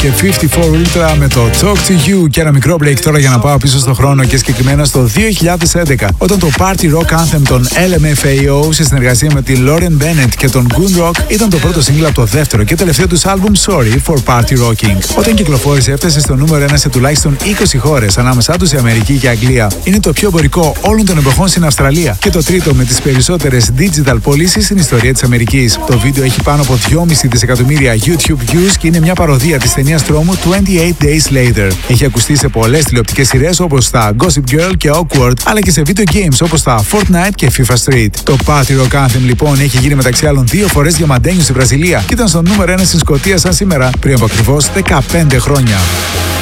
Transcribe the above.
και 54 Ultra με το Talk to You. Και ένα μικρό break τώρα για να πάω πίσω στο χρόνο και συγκεκριμένα στο 2011, όταν το Party Rock Anthem των LMFAO σε συνεργασία με τη Lauren Bennett και τον Goon Rock ήταν το πρώτο single από το δεύτερο και τελευταίο τους άλμπουμ Sorry for Party Rocking. Όταν κυκλοφόρησε, έφτασε στο νούμερο 1 σε τουλάχιστον 20 χώρες, ανάμεσά τους η Αμερική και η Αγγλία. Είναι το πιο εμπορικό όλων των εποχών στην Αυστραλία και το τρίτο με τις περισσότερες digital πωλήσεις στην ιστορία της Αμερικής. Το βίντεο έχει πάνω από 2,5 δισεκατομμύρια YouTube views και είναι μια παροδία της ταινίας τρόμου 28 Days Later. Έχει ακουστεί σε πολλές τηλεοπτικές σειρές όπως τα Gossip Girl και Awkward, αλλά και σε video games όπως τα Fortnite και FIFA Street. Το Party Rock Anthem λοιπόν έχει γίνει μεταξύ άλλων 2 φορές διαμαντένιο στη Βραζιλία και ήταν στο νούμερο 1 στην Σκωτία σαν σήμερα πριν από ακριβώς 15 χρόνια.